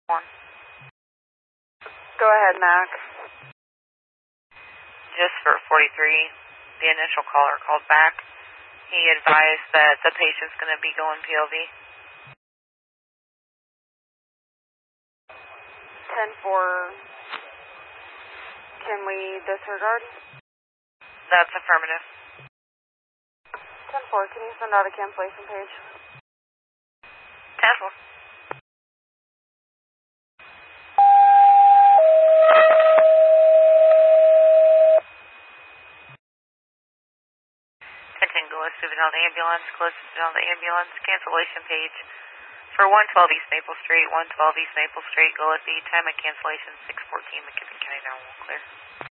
One. Go ahead, Mac. Just for 43, the initial caller called back. He advised that the patient's going to be going POV. 10-4. Can we disregard? That's affirmative. 10-4, can you send out a cancellation page? 10-4. Go Stupid on the ambulance, close on the ambulance, cancellation page for 112 East Maple Street, 112 East Maple Street, Gillespie, time of cancellation 6:14, McKinney County 911 clear.